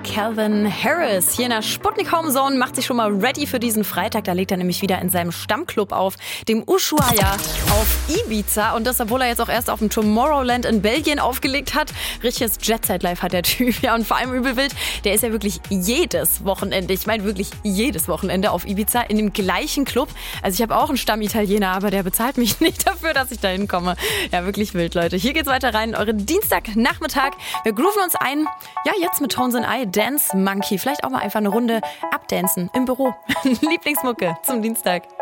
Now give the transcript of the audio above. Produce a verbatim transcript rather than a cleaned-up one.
Calvin Harris hier in der Sputnik Home Zone macht sich schon mal ready für diesen Freitag. Da legt er nämlich wieder in seinem Stammclub auf, dem Ushuaia auf Ibiza. Und das, obwohl er jetzt auch erst auf dem Tomorrowland in Belgien aufgelegt hat. Richtiges Jet-Set-Life hat der Typ. Ja, und vor allem übelwild, der ist ja wirklich jedes Wochenende, ich meine wirklich jedes Wochenende auf Ibiza in dem gleichen Club. Also ich habe auch einen Stammitaliener, aber der bezahlt mich nicht dafür, dass ich da hinkomme. Ja, wirklich wild, Leute. Hier geht's weiter rein in euren Dienstagnachmittag. Wir grooven uns ein. Ja, jetzt mit Tones and I, Dance Monkey. Vielleicht auch mal einfach eine Runde abdancen im Büro. Lieblingsmucke zum Dienstag.